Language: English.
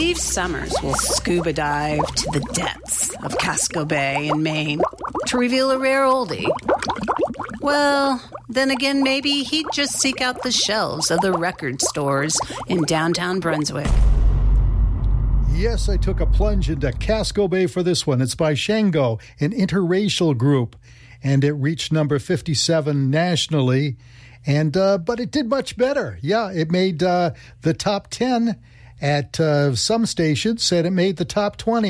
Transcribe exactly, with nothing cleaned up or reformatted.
Steve Summers will scuba dive to the depths of Casco Bay in Maine to reveal a rare oldie. Well, then again, maybe he'd just seek out the shelves of the record stores in downtown Brunswick. Yes, I took a plunge into Casco Bay for this one. It's by Shango, an interracial group, and it reached number fifty-seven nationally. And uh, but it did much better. Yeah, it made uh, the top ten at uh, some stations, said it made the top twenty.